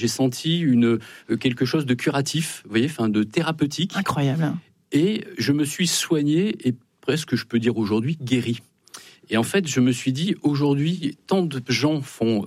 J'ai senti quelque chose de curatif, vous voyez, de thérapeutique. Incroyable. Et je me suis soigné et presque, je peux dire aujourd'hui, guéri. Et en fait, je me suis dit, aujourd'hui, tant de gens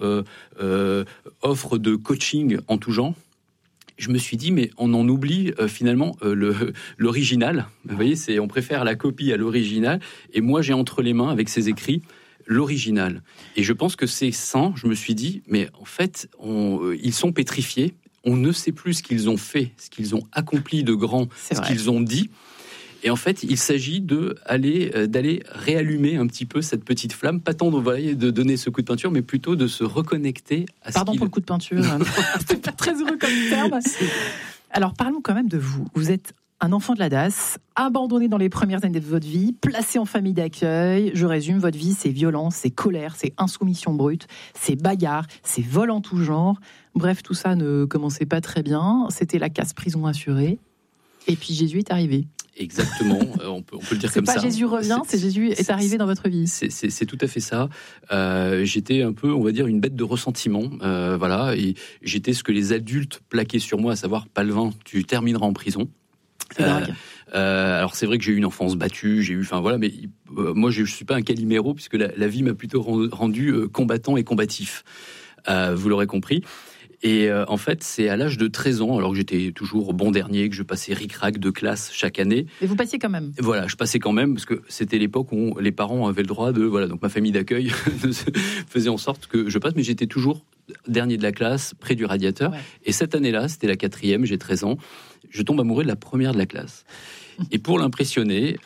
offrent de coaching en tout genre. Je me suis dit, mais on en oublie finalement l'original. Vous voyez, on préfère la copie à l'original. Et moi, j'ai entre les mains, avec ces écrits, l'original. Et je pense que ces saints, je me suis dit, mais en fait, ils sont pétrifiés. On ne sait plus ce qu'ils ont fait, ce qu'ils ont accompli de grand, qu'ils ont dit. Et en fait, il s'agit d'aller réallumer un petit peu cette petite flamme, pas tant de donner ce coup de peinture, mais plutôt de se reconnecter à ce Pardon pour le coup de peinture, c'est pas très heureux comme terme. Alors parlons quand même de vous. Vous êtes un enfant de la DAS, abandonné dans les premières années de votre vie, placé en famille d'accueil. Je résume, votre vie, c'est violence, c'est colère, c'est insoumission brute, c'est bagarre, c'est vol en tout genre. Bref, tout ça ne commençait pas très bien. C'était la casse-prison assurée. Et puis Jésus est arrivé. Exactement, on peut le dire comme ça. C'est pas Jésus revient, c'est Jésus est arrivé dans votre vie. C'est tout à fait ça. J'étais un peu, on va dire, une bête de ressentiment. Voilà, et j'étais ce que les adultes plaquaient sur moi, à savoir, Palvin, tu termineras en prison. C'est dingue. Alors c'est vrai que j'ai eu une enfance battue, mais moi je suis pas un Calimero, puisque la vie m'a plutôt rendu combattant et combatif. Vous l'aurez compris. Et en fait, c'est à l'âge de 13 ans, alors que j'étais toujours bon dernier, que je passais ric-rac de classe chaque année. Et vous passiez quand même. Voilà, je passais quand même, parce que c'était l'époque où les parents avaient le droit donc ma famille d'accueil faisait en sorte que je passe, mais j'étais toujours dernier de la classe, près du radiateur. Ouais. Et cette année-là, c'était la 4e, j'ai 13 ans, je tombe amoureux de la première de la classe. Et pour l'impressionner,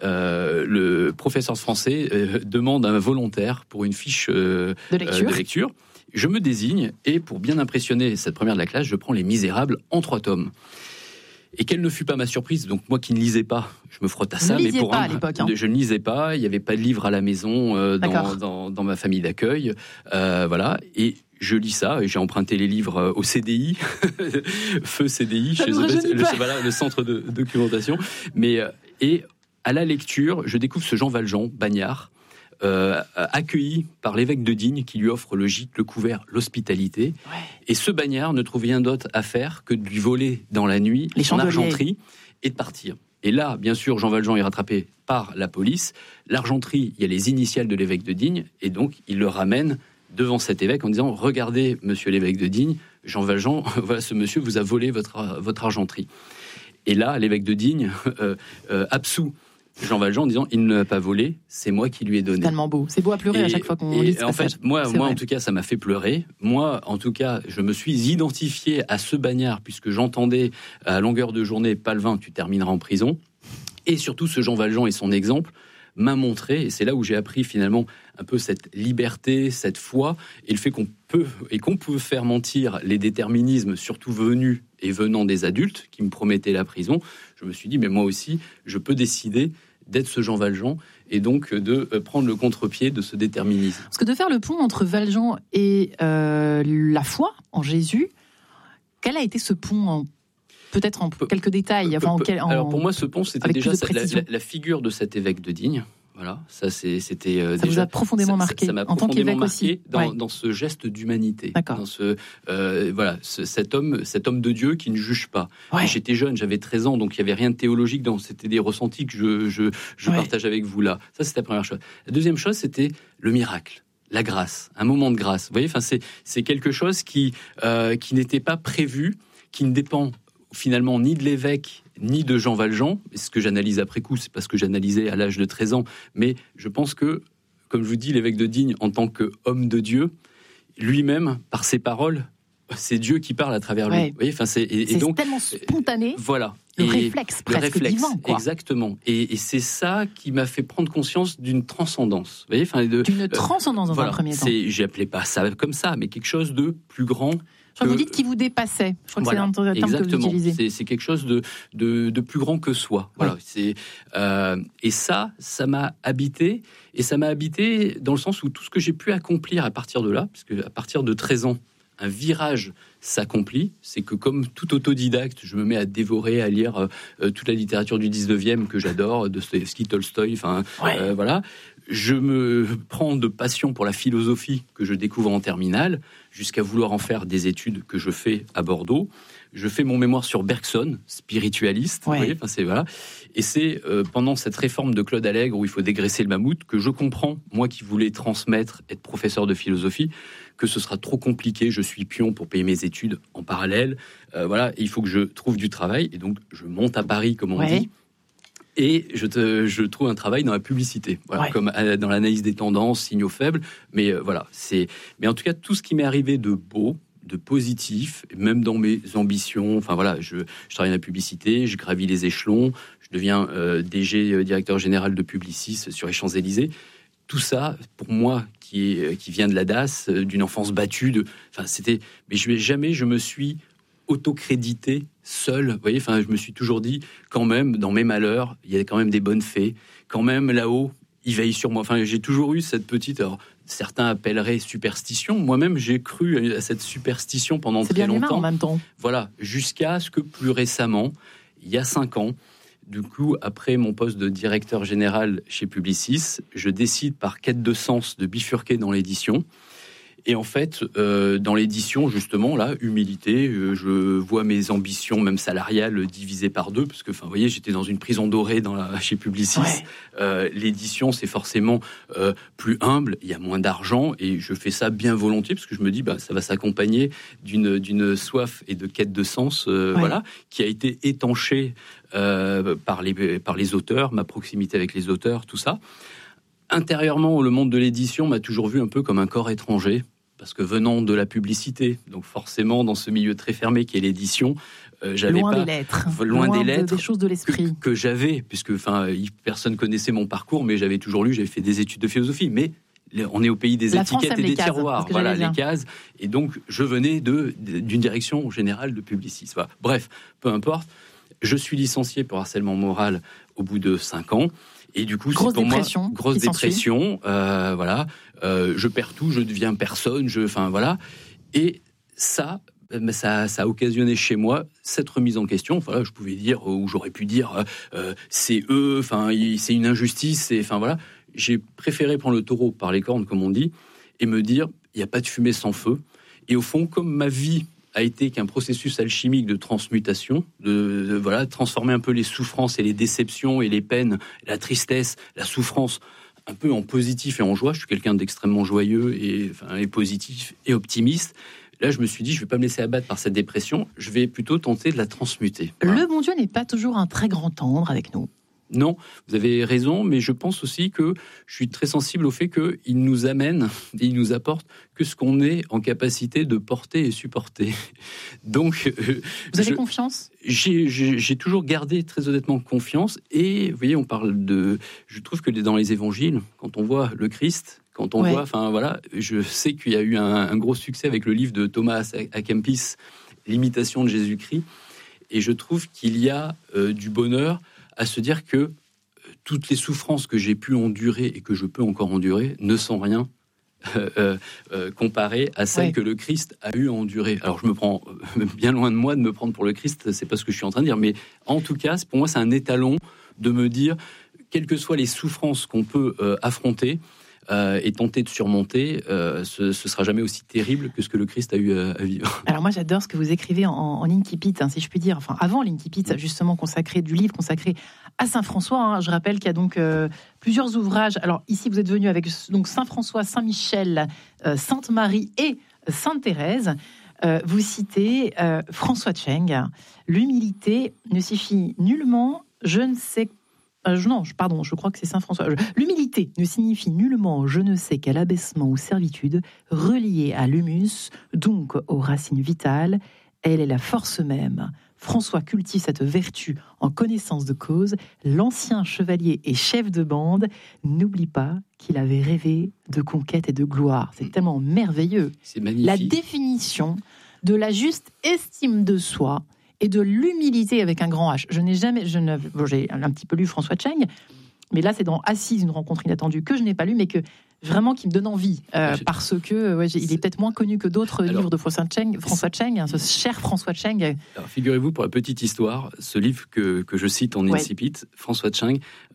le professeur de français demande à un volontaire pour une fiche de lecture. Je me désigne et pour bien impressionner cette première de la classe, je prends Les Misérables en 3 tomes. Et quelle ne fut pas ma surprise, donc moi qui ne lisais pas, je me frotte à ça. Mais pour à l'époque, je ne lisais pas, il n'y avait pas de livre à la maison dans ma famille d'accueil, voilà. Et je lis ça et j'ai emprunté les livres au CDI, feu CDI, le centre de documentation. Et à la lecture, je découvre ce Jean Valjean, bagnard. Accueilli par l'évêque de Digne qui lui offre le gîte, le couvert, l'hospitalité. Ouais. Et ce bagnard ne trouve rien d'autre à faire que de lui voler dans la nuit son argenterie et de partir. Et là, bien sûr, Jean Valjean est rattrapé par la police. L'argenterie, il y a les initiales de l'évêque de Digne, et donc il le ramène devant cet évêque en disant « Regardez, monsieur l'évêque de Digne, Jean Valjean, voilà, ce monsieur vous a volé votre argenterie. » Et là, l'évêque de Digne absout Jean Valjean en disant il ne l'a pas volé, c'est moi qui lui ai donné. Tellement beau, c'est beau à pleurer à chaque fois qu'on lit ce en fait, moi en tout cas, ça m'a fait pleurer. Moi, en tout cas, je me suis identifié à ce bagnard puisque j'entendais à longueur de journée Palvin, tu termineras en prison. Et surtout, ce Jean Valjean et son exemple m'a montré, et c'est là où j'ai appris finalement un peu cette liberté, cette foi, et le fait qu'on peut faire mentir les déterminismes, surtout venus et venant des adultes qui me promettaient la prison. Je me suis dit, mais moi aussi, je peux décider d'être ce Jean Valjean et donc de prendre le contre-pied de ce déterminisme. Parce que de faire le pont entre Valjean et la foi en Jésus, quel a été ce pont peut-être en quelques détails. Alors pour moi, ce pont, c'était déjà la figure de cet évêque de Digne. Voilà, c'était. Ça vous a profondément marqué. Ça m'a en tant qu'évêque marqué aussi. Dans ce geste d'humanité. D'accord. Dans cet homme de Dieu qui ne juge pas. Ouais. J'étais jeune, j'avais 13 ans, donc il y avait rien de théologique. C'était des ressentis que je partage avec vous là. Ça, c'était la première chose. La deuxième chose, c'était le miracle. La grâce, un moment de grâce. Vous voyez, c'est quelque chose qui n'était pas prévu, qui ne dépend finalement ni de l'évêque ni de Jean Valjean. Et ce que j'analyse après coup, c'est parce que j'analysais à l'âge de 13 ans. Mais je pense que, comme je vous dis, l'évêque de Digne, en tant qu'homme de Dieu, lui-même, par ses paroles, c'est Dieu qui parle à travers lui. Ouais. Vous voyez, c'est donc tellement spontané. Voilà. Le réflexe presque divin, quoi. Exactement. Et c'est ça qui m'a fait prendre conscience d'une transcendance. Vous voyez, d'une transcendance dans un premier temps. J'appelais pas ça comme ça, mais quelque chose de plus grand. Vous dites qu'il vous dépassait. Je crois que c'est un terme que vous utilisez. C'est quelque chose de plus grand que soi. Voilà. Oui. Et ça m'a habité. Et ça m'a habité dans le sens où tout ce que j'ai pu accomplir à partir de là, puisque à partir de 13 ans, un virage s'accomplit, c'est que comme tout autodidacte, je me mets à dévorer, à lire toute la littérature du 19e que j'adore, Dostoïevski, Tolstoï, voilà. je me prends de passion pour la philosophie que je découvre en terminale, jusqu'à vouloir en faire des études que je fais à Bordeaux. Je fais mon mémoire sur Bergson, spiritualiste. Ouais. Vous voyez, c'est voilà. Et c'est pendant cette réforme de Claude Allègre où il faut dégraisser le mammouth que je comprends, moi qui voulais transmettre, être professeur de philosophie, que ce sera trop compliqué. Je suis pion pour payer mes études en parallèle. Voilà, et il faut que je trouve du travail. Et donc je monte à Paris, comme on dit. Et je trouve un travail dans la publicité, voilà, comme dans l'analyse des tendances, signaux faibles. Mais voilà, mais en tout cas, tout ce qui m'est arrivé de beau, de positif, même dans mes ambitions. Enfin voilà, je travaille dans la publicité, je gravis les échelons, je deviens DG, directeur général de Publicis sur les Champs-Élysées. Tout ça, pour moi, qui vient de la DAS, d'une enfance battue, mais je me suis autocrédité seul. Vous voyez, je me suis toujours dit, quand même, dans mes malheurs, il y a quand même des bonnes fées. Quand même, là-haut, il veille sur moi. J'ai toujours eu cette petite... Alors, certains appelleraient superstition. Moi-même, j'ai cru à cette superstition pendant très longtemps. C'est bien humain en même temps. Voilà, jusqu'à ce que plus récemment, il y a 5 ans, du coup, après mon poste de directeur général chez Publicis, je décide par quête de sens de bifurquer dans l'édition. Et en fait, dans l'édition, justement, là, humilité, je vois mes ambitions, même salariales, divisées par 2, parce que, vous voyez, j'étais dans une prison dorée chez Publicis. Ouais. L'édition, c'est forcément plus humble, il y a moins d'argent, et je fais ça bien volontiers, parce que je me dis, ça va s'accompagner d'une soif et de quête de sens, voilà, qui a été étanchée par les auteurs, ma proximité avec les auteurs, tout ça. Intérieurement, le monde de l'édition m'a toujours vu un peu comme un corps étranger, parce que venant de la publicité, donc forcément dans ce milieu très fermé qui est l'édition, j'avais loin pas des lettres, loin des lettres, des choses de l'esprit que j'avais, puisque personne connaissait mon parcours, mais j'avais fait des études de philosophie, mais on est au pays des étiquettes et des tiroirs, voilà, les cases, et donc je venais d'une direction générale de Publicis. Voilà. Bref, peu importe, je suis licencié pour harcèlement moral au bout de 5 ans. Et du coup, c'est pour moi grosse dépression. Voilà, je perds tout, je deviens personne. Voilà. Et ça a occasionné chez moi cette remise en question. Voilà, je pouvais dire, ou j'aurais pu dire, c'est eux. C'est une injustice. Voilà. J'ai préféré prendre le taureau par les cornes, comme on dit, et me dire, il n'y a pas de fumée sans feu. Et au fond, comme ma vie a été qu'un processus alchimique de transmutation, voilà, transformer un peu les souffrances et les déceptions et les peines, la tristesse, la souffrance, un peu en positif et en joie. Je suis quelqu'un d'extrêmement joyeux et positif et optimiste. Là, je me suis dit, je ne vais pas me laisser abattre par cette dépression, je vais plutôt tenter de la transmuter. Voilà. Le bon Dieu n'est pas toujours un très grand tendre avec nous. Non, vous avez raison, mais je pense aussi que je suis très sensible au fait qu'il nous amène et il nous apporte que ce qu'on est en capacité de porter et supporter. Donc, vous avez confiance ? J'ai toujours gardé très honnêtement confiance. Et vous voyez, je trouve que dans les évangiles, quand on voit le Christ, quand on voit, voilà, je sais qu'il y a eu un gros succès avec le livre de Thomas à Kempis, l'imitation de Jésus-Christ. Et je trouve qu'il y a du bonheur à se dire que toutes les souffrances que j'ai pu endurer et que je peux encore endurer ne sont rien comparées à celles que le Christ a eu à endurer. Alors je me prends bien loin de moi de me prendre pour le Christ, c'est pas ce que je suis en train de dire, mais en tout cas, pour moi, c'est un étalon de me dire, quelles que soient les souffrances qu'on peut affronter, et tenter de surmonter, ce sera jamais aussi terrible que ce que le Christ a eu à vivre. Alors moi j'adore ce que vous écrivez en incipit, si je puis dire, avant l'incipit justement du livre consacré à Saint François. Je rappelle qu'il y a donc plusieurs ouvrages. Alors ici vous êtes venu avec donc Saint François, Saint Michel, Sainte Marie et Sainte Thérèse. Vous citez François Tcheng, l'humilité ne signifie nullement je crois que c'est Saint François. L'humilité ne signifie nullement je ne sais quel abaissement ou servitude, reliée à l'humus, donc aux racines vitales. Elle est la force même. François cultive cette vertu en connaissance de cause. L'ancien chevalier et chef de bande n'oublie pas qu'il avait rêvé de conquête et de gloire. C'est tellement merveilleux. C'est magnifique. La définition de la juste estime de soi et de l'humilité avec un grand H. J'ai un petit peu lu François Tcheng, mais là c'est dans Assise, une rencontre inattendue, que je n'ai pas lu, mais qui me donne envie, parce que il est peut-être moins connu que d'autres livres de François Tcheng, ce cher François Tcheng. Alors, figurez-vous, pour la petite histoire, ce livre que je cite en incipit, François Tcheng,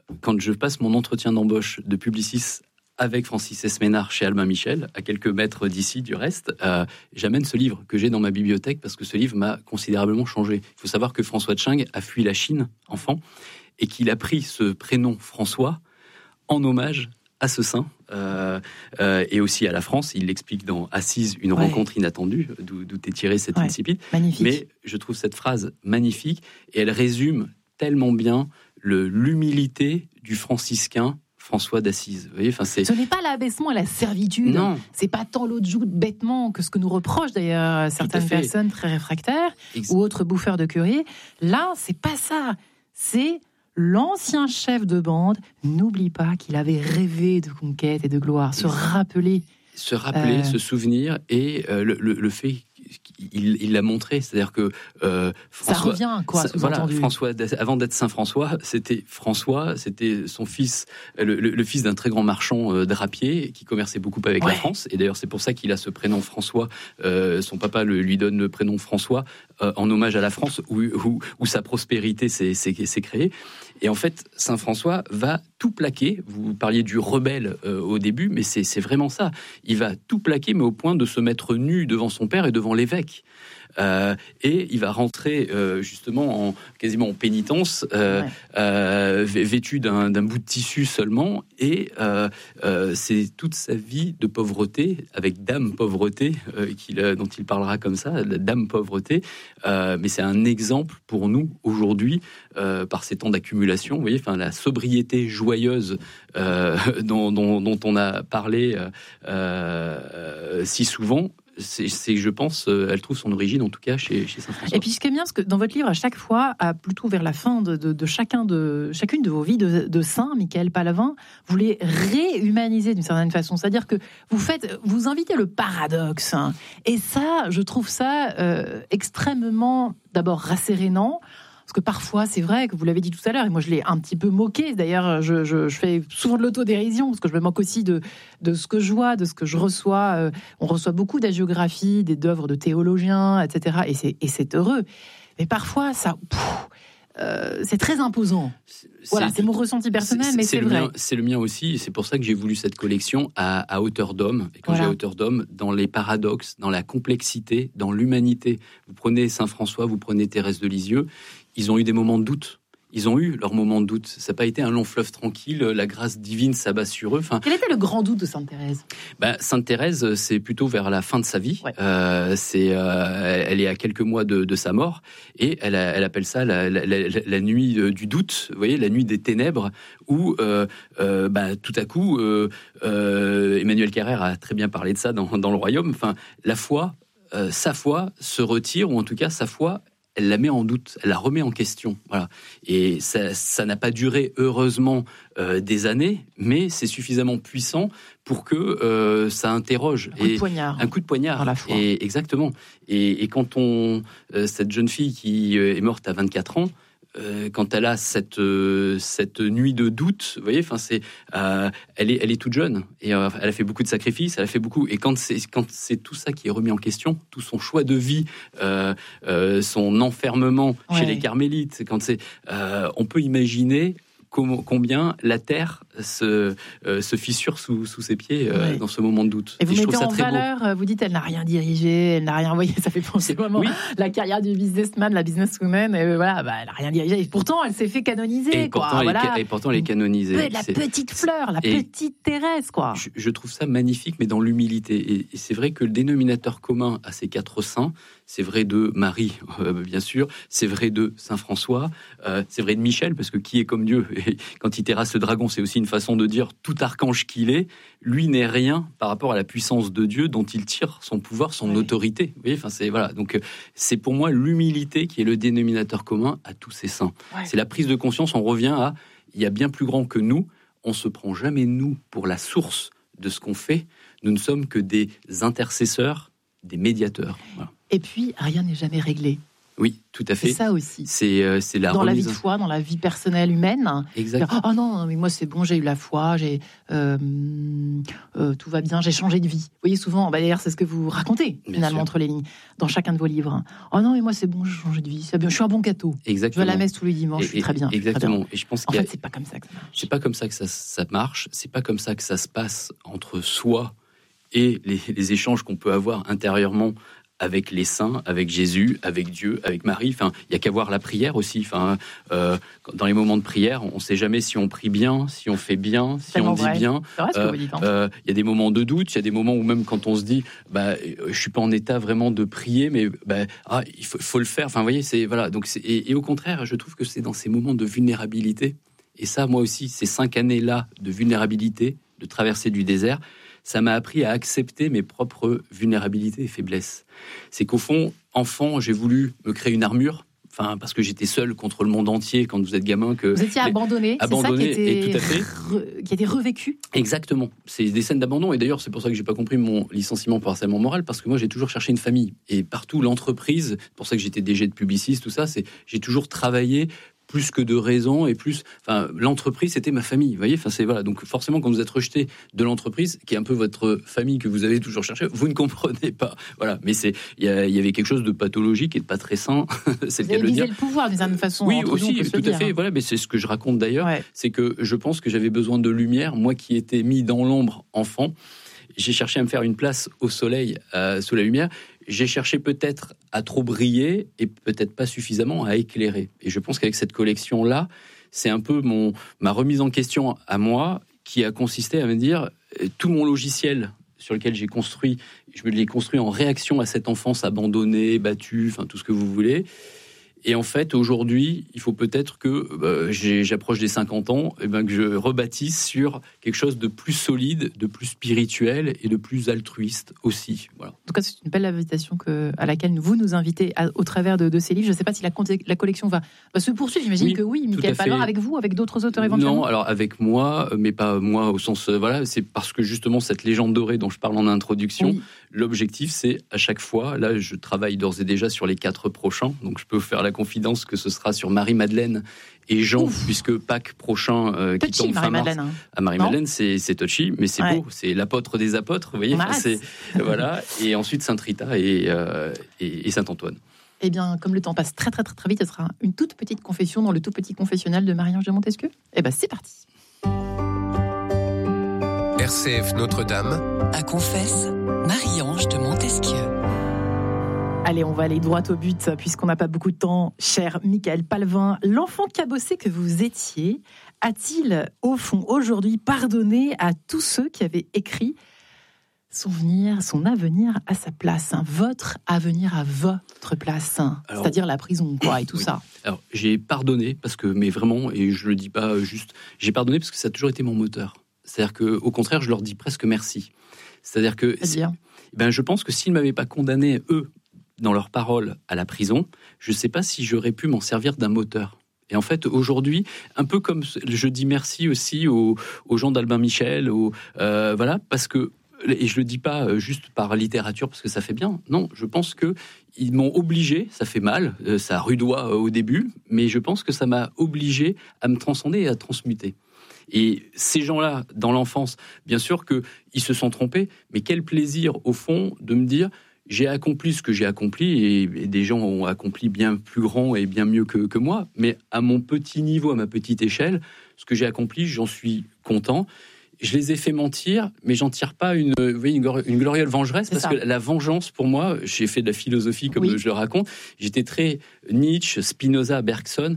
quand je passe mon entretien d'embauche de Publicis avec Francis Esménard chez Albin Michel, à quelques mètres d'ici du reste, j'amène ce livre que j'ai dans ma bibliothèque parce que ce livre m'a considérablement changé. Il faut savoir que François Tching a fui la Chine, enfant, et qu'il a pris ce prénom François en hommage à ce saint, et aussi à la France. Il l'explique dans Assise, une rencontre inattendue, d'où est tirée cette incipit. Magnifique. Mais je trouve cette phrase magnifique, et elle résume tellement bien l'humilité du franciscain François d'Assise. Vous voyez, ce n'est pas l'abaissement à la servitude. Non. C'est pas tant l'autre joue bêtement que ce que nous reprochent d'ailleurs certaines personnes très réfractaires ou autres bouffeurs de curé. Là, c'est pas ça. C'est l'ancien chef de bande. N'oublie pas qu'il avait rêvé de conquête et de gloire. Se rappeler, se souvenir, et le fait il l'a montré, c'est-à-dire que François, ça revient, quoi, sous-entendu. François, avant d'être Saint François, c'était son fils, le fils d'un très grand marchand drapier qui commerçait beaucoup avec la France, et d'ailleurs c'est pour ça qu'il a ce prénom François. Son papa lui donne le prénom François en hommage à la France où sa prospérité s'est créée. Et en fait, Saint François va tout plaquer. Vous parliez du rebelle au début, mais c'est vraiment ça. Il va tout plaquer, mais au point de se mettre nu devant son père et devant l'évêque. Et il va rentrer justement quasiment en pénitence, vêtu d'un bout de tissu seulement, et c'est toute sa vie de pauvreté, avec Dame Pauvreté, dont il parlera comme ça, la Dame Pauvreté, mais c'est un exemple pour nous aujourd'hui, par ces temps d'accumulation, vous voyez, la sobriété joyeuse dont on a parlé si souvent. Je pense, elle trouve son origine, en tout cas, chez Saint-François. Et puis, ce qui est bien, c'est que dans votre livre, à chaque fois, plutôt vers la fin de chacune de vos vies de saint, Michael Palavin, vous les réhumanisez d'une certaine façon. C'est-à-dire que vous invitez le paradoxe. Hein. Et ça, je trouve ça extrêmement, d'abord, rassérénant. Parce que parfois, c'est vrai que vous l'avez dit tout à l'heure, et moi je l'ai un petit peu moqué. D'ailleurs, je fais souvent de l'autodérision, parce que je me moque aussi de ce que je vois, de ce que je reçois. On reçoit beaucoup d'hagiographies, d'œuvres de théologiens, etc. Et c'est heureux. Mais parfois, c'est très imposant. C'est mon ressenti personnel, mais c'est vrai. C'est le mien aussi, et c'est pour ça que j'ai voulu cette collection à hauteur d'homme. Et quand j'ai hauteur d'homme, dans les paradoxes, dans la complexité, dans l'humanité. Vous prenez Saint François, vous prenez Thérèse de Lisieux, ils ont eu des moments de doute. Ils ont eu leurs moments de doute. Ça n'a pas été un long fleuve tranquille, la grâce divine s'abat sur eux. Quel était le grand doute de Sainte Thérèse ? Sainte Thérèse, c'est plutôt vers la fin de sa vie. Ouais. Elle est à quelques mois de sa mort, et elle appelle ça la nuit du doute, vous voyez, la nuit des ténèbres, où tout à coup, Emmanuel Carrère a très bien parlé de ça dans Le Royaume. La foi, sa foi se retire, ou en tout cas sa foi, elle la met en doute, elle la remet en question. Voilà. Et ça n'a pas duré, heureusement, des années, mais c'est suffisamment puissant pour que ça interroge. Un coup de poignard. Par la foi. Et, exactement. Et quand cette jeune fille qui est morte à 24 ans, quand elle a cette nuit de doute, vous voyez, elle est toute jeune, et elle a fait beaucoup de sacrifices, elle a fait beaucoup, et quand c'est tout ça qui est remis en question, tout son choix de vie, son enfermement chez les carmélites, on peut imaginer combien la terre se fissure sous ses pieds dans ce moment de doute. Et vous mettez en valeur, vous dites elle n'a rien dirigé, elle n'a rien envoyé, ça fait penser vraiment la carrière du businessman, la businesswoman, et elle n'a rien dirigé. Et pourtant, elle s'est fait canoniser. Et pourtant, elle est canonisée. La petite fleur, la petite Thérèse, quoi. Je trouve ça magnifique, mais dans l'humilité. Et c'est vrai que le dénominateur commun à ces 4 saints, c'est vrai de Marie, bien sûr, c'est vrai de Saint François, c'est vrai de Michel, parce que qui est comme Dieu ? Et quand il terrasse le dragon, c'est aussi une façon de dire tout archange qu'il est, lui n'est rien par rapport à la puissance de Dieu dont il tire son pouvoir, son autorité. Vous voyez, Donc c'est pour moi l'humilité qui est le dénominateur commun à tous ces saints. Ouais. C'est la prise de conscience, on revient à il y a bien plus grand que nous, on se prend jamais nous pour la source de ce qu'on fait, nous ne sommes que des intercesseurs, des médiateurs. Voilà. Et puis, rien n'est jamais réglé. Oui, tout à fait. C'est ça aussi. C'est la dans la vie de foi, dans la vie personnelle humaine. Exact. Oh non, mais moi c'est bon, j'ai eu la foi, tout va bien, j'ai changé de vie. Vous voyez souvent, d'ailleurs c'est ce que vous racontez finalement entre les lignes dans chacun de vos livres. Oh non, mais moi c'est bon, j'ai changé de vie, c'est bien, je suis un bon gâteau. Exactement. Je vais à la messe tous les dimanches, je suis très bien. Exactement. Très bien. Et je pense en fait, c'est pas comme ça que ça marche. C'est pas comme ça que ça marche. C'est pas comme ça que ça se passe entre soi et les échanges qu'on peut avoir intérieurement avec les saints, avec Jésus, avec Dieu, avec Marie. Enfin, il y a qu'à voir la prière aussi. Enfin, dans les moments de prière, on ne sait jamais si on prie bien, si on fait bien, si on dit bien. C'est vrai ce que vous dites. Il y a des moments de doute, il y a des moments où même quand on se dit, je suis pas en état vraiment de prier, mais il faut le faire. Enfin, vous voyez, c'est voilà. Donc, et au contraire, je trouve que c'est dans ces moments de vulnérabilité. Et ça, moi aussi, ces 5 années-là de vulnérabilité, de traversée du désert, ça m'a appris à accepter mes propres vulnérabilités et faiblesses. C'est qu'au fond, enfant, j'ai voulu me créer une armure, parce que j'étais seul contre le monde entier quand vous êtes gamin. Vous étiez abandonné, c'est ça qui était revécu. Exactement. C'est des scènes d'abandon. Et d'ailleurs, c'est pour ça que j'ai pas compris mon licenciement pour harcèlement moral, parce que moi, j'ai toujours cherché une famille. Et partout, l'entreprise, c'est pour ça que j'étais DG de publiciste, tout ça, j'ai toujours travaillé plus que de raison et plus, l'entreprise c'était ma famille, vous voyez, voilà. Donc forcément quand vous êtes rejeté de l'entreprise, qui est un peu votre famille que vous avez toujours cherché, vous ne comprenez pas, voilà. Mais il y avait quelque chose de pathologique et de pas très sain, c'est le cas de le dire. Le pouvoir d'une certaine façon. Oui, aussi, tout à fait. Voilà, mais c'est ce que je raconte d'ailleurs, c'est que je pense que j'avais besoin de lumière, moi qui étais mis dans l'ombre enfant. J'ai cherché à me faire une place au soleil, sous la lumière. J'ai cherché peut-être à trop briller et peut-être pas suffisamment à éclairer. Et je pense qu'avec cette collection-là, c'est un peu ma remise en question à moi qui a consisté à me dire tout mon logiciel sur lequel j'ai construit, je me l'ai construit en réaction à cette enfance abandonnée, battue, tout ce que vous voulez. Et en fait, aujourd'hui, il faut peut-être que j'approche des 50 ans, que je rebâtisse sur quelque chose de plus solide, de plus spirituel et de plus altruiste aussi. Voilà. En tout cas, c'est une belle invitation à laquelle vous nous invitez au travers de ces livres. Je ne sais pas si la collection va se poursuivre. J'imagine que oui. Mickaël Palevin, avec vous, avec d'autres auteurs éventuellement. Non, alors avec moi, mais pas moi au sens... c'est parce que justement, cette légende dorée dont je parle en introduction, l'objectif, c'est à chaque fois, là, je travaille d'ores et déjà sur les 4 prochains, donc je peux vous faire la confidence que ce sera sur Marie-Madeleine et Jean, puisque Pâques prochain qui tombe fin mars. Marie-Madeleine, c'est touchy, mais c'est beau, c'est l'apôtre des apôtres, vous voyez. Voilà. Et ensuite Sainte-Rita et Saint-Antoine. Eh bien, comme le temps passe très très très très vite, ce sera une toute petite confession dans le tout petit confessionnal de Marie-Ange de Montesquieu. Eh bien, c'est parti. RCF Notre-Dame. À confesse, Marie-Ange de Montesquieu. Allez, on va aller droit au but, puisqu'on n'a pas beaucoup de temps. Cher Mickaël Palevin, l'enfant cabossé que vous étiez, a-t-il, au fond, aujourd'hui, pardonné à tous ceux qui avaient écrit son avenir à sa place, votre avenir à votre place, c'est-à-dire la prison, et tout ça. Alors, j'ai pardonné, mais vraiment, et je le dis pas juste, j'ai pardonné parce que ça a toujours été mon moteur. C'est-à-dire qu'au contraire, je leur dis presque merci. C'est-à-dire que, je pense que s'ils ne m'avaient pas condamné, eux, dans leurs paroles à la prison, je ne sais pas si j'aurais pu m'en servir d'un moteur. Et en fait, aujourd'hui, un peu comme je dis merci aussi aux gens d'Albin Michel, parce que, et je le dis pas juste par littérature parce que ça fait bien, non, je pense que ils m'ont obligé, ça fait mal, ça rudoie au début, mais je pense que ça m'a obligé à me transcender et à transmuter. Et ces gens-là, dans l'enfance, bien sûr qu'ils se sont trompés, mais quel plaisir, au fond, de me dire j'ai accompli ce que j'ai accompli, et des gens ont accompli bien plus grand et bien mieux que moi, mais à mon petit niveau, à ma petite échelle, ce que j'ai accompli, j'en suis content. Je les ai fait mentir, mais j'en tire pas une gloriole vengeresse, parce que la vengeance, pour moi, j'ai fait de la philosophie comme je le raconte, j'étais très Nietzsche, Spinoza, Bergson,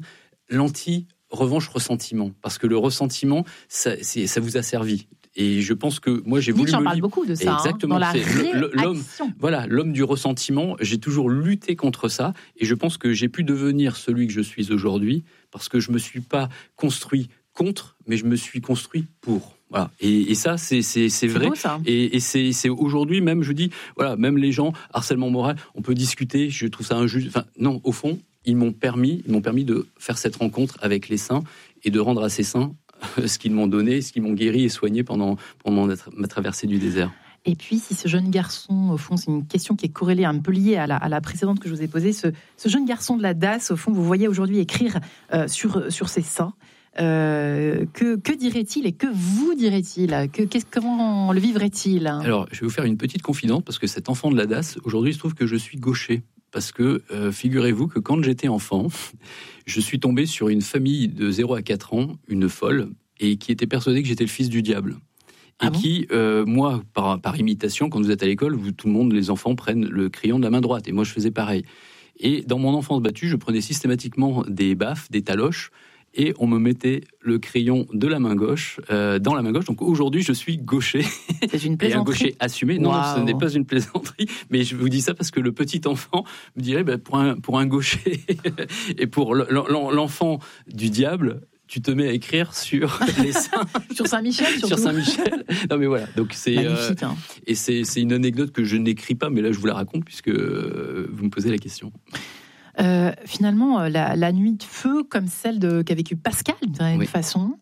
l'anti-revanche-ressentiment, parce que le ressentiment, ça vous a servi. Et je pense que moi, j'ai voulu... Nietzsche en parle beaucoup de ça, exactement, dans la réaction. L'homme du ressentiment, j'ai toujours lutté contre ça, et je pense que j'ai pu devenir celui que je suis aujourd'hui, parce que je me suis pas construit contre, mais je me suis construit pour. Voilà. Et ça, c'est vrai. Beau, ça. Et c'est aujourd'hui même, je dis, même les gens, harcèlement moral, on peut discuter, je trouve ça injuste. Non, au fond, ils m'ont permis de faire cette rencontre avec les saints et de rendre à ces saints ce qu'ils m'ont donné, ce qu'ils m'ont guéri et soigné pendant ma traversée du désert. Et puis, si ce jeune garçon, au fond, c'est une question qui est corrélée, un peu liée à la précédente que je vous ai posée, ce jeune garçon de la DAS, au fond, vous voyez aujourd'hui écrire sur ses seins, que dirait-il et que vous dirait-il? Comment le vivrait-il? Alors, je vais vous faire une petite confidence, parce que cet enfant de la DAS, aujourd'hui, il se trouve que je suis gaucher. Parce que, figurez-vous que quand j'étais enfant, je suis tombé sur une famille de 0 à 4 ans, une folle, et qui était persuadée que j'étais le fils du diable. Et qui, moi, par imitation, quand vous êtes à l'école, tout le monde, les enfants, prennent le crayon de la main droite. Et moi, je faisais pareil. Et dans mon enfance battue, je prenais systématiquement des baffes, des taloches, et on me mettait le crayon de la main gauche dans la main gauche. Donc aujourd'hui, je suis gaucher. C'est une plaisanterie. Et un gaucher assumé. Non, ce n'est pas une plaisanterie. Mais je vous dis ça parce que le petit enfant me dirait, pour un gaucher et pour l'enfant du diable, tu te mets à écrire sur les seins. Sur Saint-Michel, surtout. Sur Saint-Michel. Non, mais voilà. Donc c'est magnifique. Et c'est une anecdote que je n'écris pas, mais là je vous la raconte puisque vous me posez la question. Finalement, la nuit de feu, comme celle qu'a vécue Pascal, d'une façon,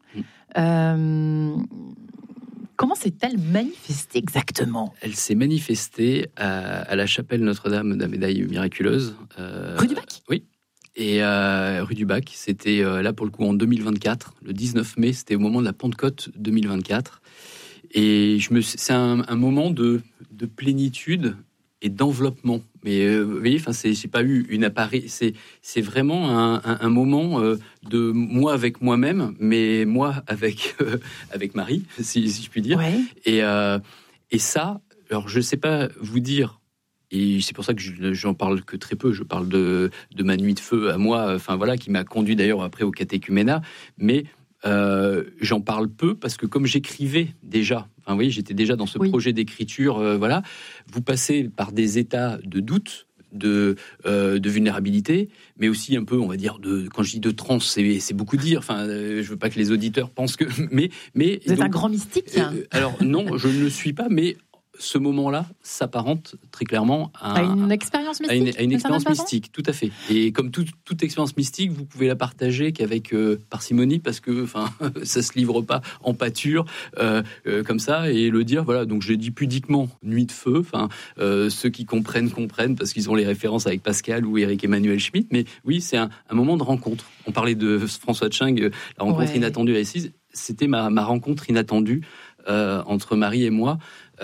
comment s'est-elle manifestée exactement? Elle s'est manifestée à la chapelle Notre-Dame de la Médaille Miraculeuse. Rue du Bac? Oui. Et rue du Bac, c'était là pour le coup en 2024, le 19 mai, c'était au moment de la Pentecôte 2024. Et c'est un moment de plénitude et d'enveloppement. Mais vous voyez, c'est pas eu une apparition, c'est vraiment un moment de moi avec moi-même, mais moi avec Marie, si je puis dire. Ouais. Et ça, alors je sais pas vous dire. Et c'est pour ça que j'en parle que très peu. Je parle de ma nuit de feu à moi, qui m'a conduit d'ailleurs après au catéchuménat. Mais j'en parle peu parce que comme j'écrivais déjà, vous voyez, j'étais déjà dans ce projet d'écriture. Vous passez par des états de doute, de vulnérabilité, mais aussi un peu, on va dire, quand je dis de transe, c'est beaucoup dire. Je veux pas que les auditeurs pensent que, mais vous êtes un grand mystique. Alors non, je ne le suis pas, mais ce moment-là s'apparente très clairement à une expérience mystique. À une expérience mystique, tout à fait. Et comme toute expérience mystique, vous pouvez la partager qu'avec parcimonie, parce que ça se livre pas en pâture comme ça, et le dire. Voilà, donc je l'ai dit pudiquement, nuit de feu. Ceux qui comprennent parce qu'ils ont les références avec Pascal ou Éric Emmanuel Schmitt. Mais oui, c'est un moment de rencontre. On parlait de François Tching, la rencontre inattendue à Assise. C'était ma rencontre inattendue entre Marie et moi.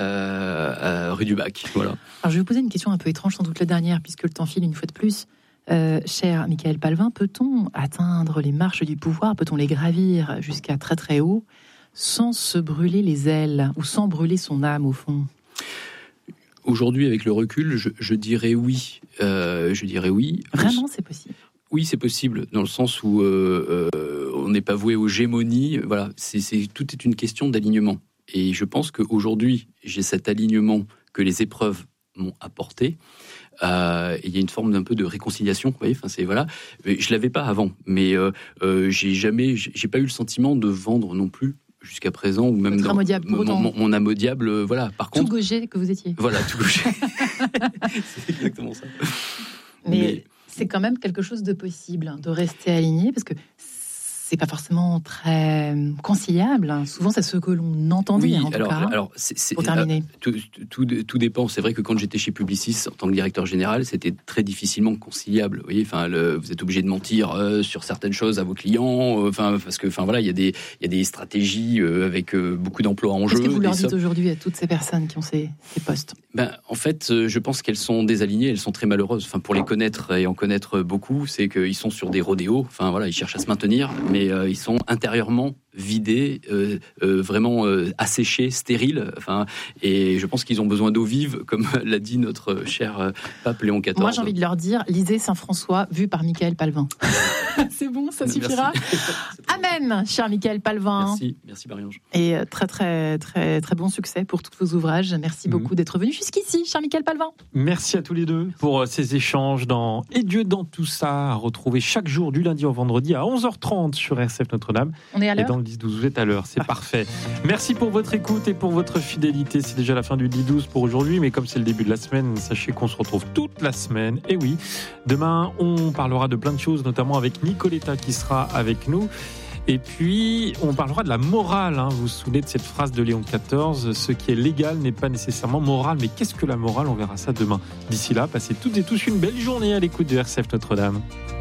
Rue du Bac, voilà. Alors je vais vous poser une question un peu étrange, sans doute la dernière, puisque le temps file une fois de plus. Cher Michael Palvin, peut-on atteindre les marches du pouvoir, peut-on les gravir jusqu'à très très haut, sans se brûler les ailes, ou sans brûler son âme au fond? Aujourd'hui, avec le recul, je dirais oui. Vraiment, c'est possible? Oui, c'est possible, dans le sens où on n'est pas voué aux gémonies. Voilà, tout est une question d'alignement. Et je pense qu'aujourd'hui, j'ai cet alignement que les épreuves m'ont apporté. Il y a une forme d'un peu de réconciliation, vous voyez. Je l'avais pas avant, mais j'ai pas eu le sentiment de vendre non plus jusqu'à présent, ou même dans mon âme au diable. Voilà. Par contre, tout gaucher que vous étiez. Voilà, tout gaucher. C'est exactement ça. Mais c'est quand même quelque chose de possible, de rester aligné, parce que c'est pas forcément très conciliable. Souvent, c'est ce que l'on entend dire, en tout cas. Alors, pour terminer. Tout dépend. C'est vrai que quand j'étais chez Publicis, en tant que directeur général, c'était très difficilement conciliable. Vous voyez, vous êtes obligé de mentir sur certaines choses à vos clients, parce que, il y a des stratégies avec beaucoup d'emplois en jeu. Qu'est-ce que vous leur dites aujourd'hui à toutes ces personnes qui ont ces postes? En fait, je pense qu'elles sont désalignées, elles sont très malheureuses. Pour les connaître et en connaître beaucoup, c'est qu'ils sont sur des rodéos. Ils cherchent à se maintenir, mais ils sont intérieurement vidés, vraiment asséchés, stériles. Et je pense qu'ils ont besoin d'eau vive, comme l'a dit notre cher pape Léon XIV. Moi, j'ai envie de leur dire, lisez Saint-François, vu par Michael Palvin. C'est bon, ça suffira. Amen, cher Michael Palvin. Merci Marie-Ange. Et très, très, très, très bon succès pour tous vos ouvrages. Merci beaucoup d'être venu jusqu'ici, cher Michael Palvin. Merci à tous les deux pour ces échanges dans Et Dieu dans tout ça, à retrouver chaque jour du lundi au vendredi à 11h30 sur RCF Notre-Dame. On est à l'heure. Et dans le 10-12, vous êtes à l'heure, c'est parfait. Merci pour votre écoute et pour votre fidélité. C'est déjà la fin du 10-12 pour aujourd'hui, mais comme c'est le début de la semaine, sachez qu'on se retrouve toute la semaine. Et oui, demain, on parlera de plein de choses, notamment avec Nicoletta qui sera avec nous. Et puis, on parlera de la morale. Vous vous souvenez de cette phrase de Léon XIV, ce qui est légal n'est pas nécessairement moral. Mais qu'est-ce que la morale ? On verra ça demain. D'ici là, passez toutes et tous une belle journée à l'écoute de RCF Notre-Dame.